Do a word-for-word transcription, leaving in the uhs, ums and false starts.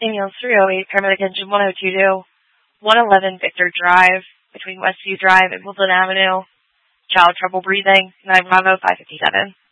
Ambulance three oh eight, paramedic engine one oh two two, one eleven Victor Drive, between Westview Drive and Woodland Avenue. Child trouble breathing, nine Bravo five fifty-seven.